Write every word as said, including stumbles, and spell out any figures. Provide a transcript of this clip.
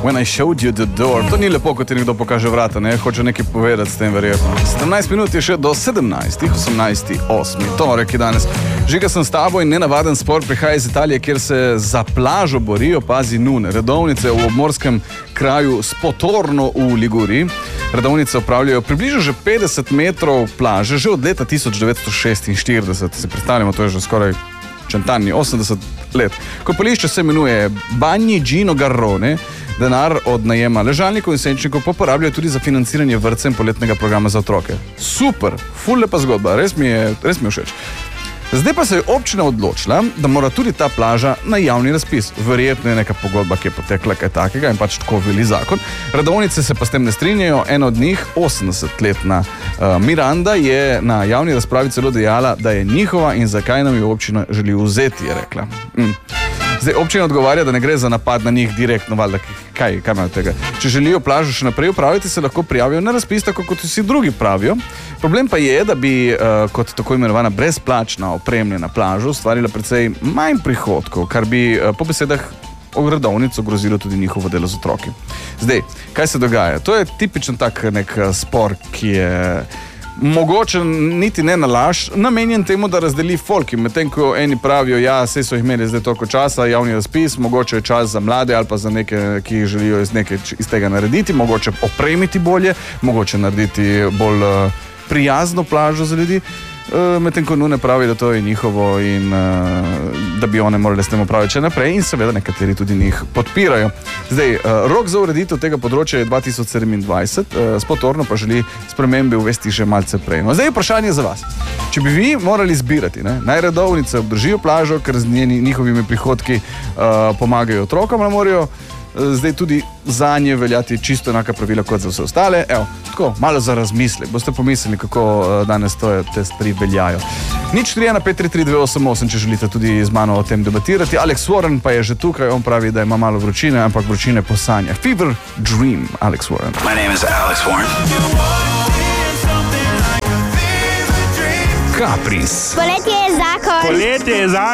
When I showed you the door. To ni lepo, ko ti nekdo pokaže vrata, ne? Hoče nekaj povedati s tem, verjetno. sedemnajst minut je še do sedemnajstih, osemnajsti osmi torek je danes. Žiga, sem s tabo in nenavaden spor prihaja iz Italije, kjer se za plažo borijo, pazi, nune. Redovnice v obmorskem kraju Spotorno v Liguriji. Redovnice upravljajo približno že petdeset metrov plaže, že od leta tisoč devetsto šestinštirideset. Si predstavljamo, to je že skoraj čentanji, osemdeset let. Kopališče se imenuje Bagni Gino Garrone. Denar od najema ležalnikov in senčnikov pa porabljajo tudi za financiranje vrtca in poletnega programa za otroke. Super, ful lepa zgodba, res mi je, res mi je všeč. Zdaj pa se je občina odločila, da mora tudi ta plaža na javni razpis. Verjetno je neka pogodba, ki je potekla kaj takega in pač tako veli zakon. Redovnice se pa s tem ne strinjajo. Ena od njih, osemdesetletna uh, Miranda, je na javni razpravi celo dejala, da je njihova in zakaj nam jo občina želi vzeti, je rekla. Mm. Zdaj, občina odgovarja, da ne gre za napad na njih direktno, valjda, kaj, kaj imajo tega. Če želijo plažo še naprej upravljati, se lahko prijavijo na razpis, tako kot vsi drugi pravijo. Problem pa je, da bi uh, kot tako imenovana brezplačna opremljena plaža ustvarila precej manj prihodkov, kar bi uh, po besedah redovnic ogrozilo tudi njihovo delo z otroki. Zdaj, kaj se dogaja? To je tipičen tak nek spor, ki je mogoče niti ne na laž, namenjen temu, da razdeli folki, medtem ko eni pravijo, ja, saj so jih imeli zdaj toliko časa, javni razpis, mogoče je čas za mlade ali pa za neke, ki želijo iz nekaj iz tega narediti, mogoče opremiti bolje, mogoče narediti bolj uh, prijazno plažo za ljudi, uh, medtem ko nune pravi, da to je njihovo in uh, da bi one morali s tem upraviti še naprej in seveda nekateri tudi njih podpirajo. Zdaj, uh, rok za ureditev tega področja je dva tisoč sedemindvajset, uh, Spotorno pa želi spremembe uvesti že malce prej. No, zdaj je vprašanje za vas. Če bi vi morali zbirati, ne, naj redovnice obdržijo plažo, ker z njeni, njihovimi prihodki uh, pomagajo otrokom na morju, zdaj tudi za nje veljati čisto enaka pravila kot za vse ostale. Evo, tako, malo za razmislek. Boste pomislili, kako danes to je, te stvari veljajo. Nič tri ena pet tri tri dve osem osem, če želite tudi z mano o tem debatirati. Alex Warren pa je že tukaj, on pravi, da ima malo vročine, ampak vročine po sanjah. Fever Dream, Alex Warren. My name is Alex Warren. Kapris. Poletje je zakon. Poletje je zakon.